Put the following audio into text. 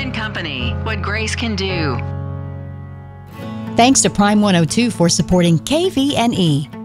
and Company, what grace can do. Thanks to Prime 102 for supporting KVNE.